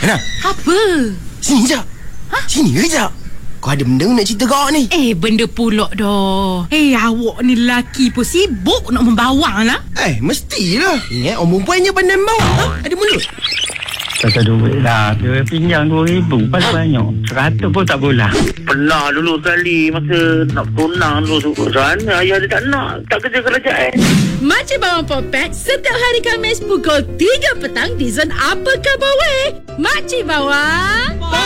Hana, Apa? sini je. Sini je. Kau ada benda nak cerita kau ni? Benda pulak dah. Awak ni lelaki pun sibuk nak membawang lah. Mestilah. Ingat orang perempuannya pandai bawa. Ada mulut. Pasal duit dah. Dia pinjam 2,000. Pasal banyak. 100 pun tak boleh. Pernah dulu sekali masa nak tunang dulu sana ayah dia tak nak, tak kerja kerajaan. Makcik Bawang Popek setiap hari Khamis pukul 3 petang di Zon Apa Khabar Weh. Makcik Bawang.